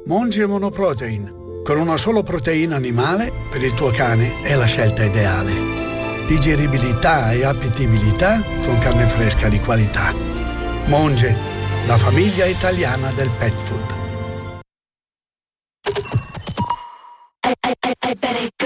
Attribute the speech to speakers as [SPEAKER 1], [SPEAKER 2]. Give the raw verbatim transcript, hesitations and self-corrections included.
[SPEAKER 1] Monge Monoprotein. Con una sola proteina animale, per il tuo cane è la scelta ideale. Digeribilità e appetibilità con carne fresca di qualità. Monge, la famiglia italiana del pet food.
[SPEAKER 2] I, I, I, I bet it.